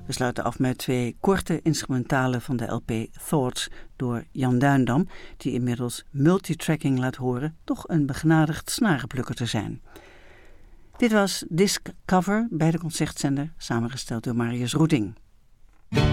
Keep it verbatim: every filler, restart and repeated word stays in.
We sluiten af met twee korte instrumentalen van de L P Thoughts door Jan Duindam, die inmiddels multitracking laat horen toch een begenadigd snarenplukker te zijn. Dit was Disc Cover bij de Concertzender, samengesteld door Marius Roeding.